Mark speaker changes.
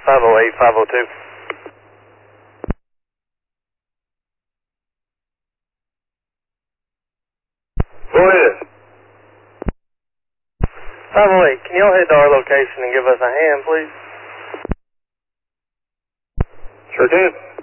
Speaker 1: 508, 502.
Speaker 2: Go ahead.
Speaker 1: 508, can y'all head to our location and give us a hand, please?
Speaker 2: Sure can.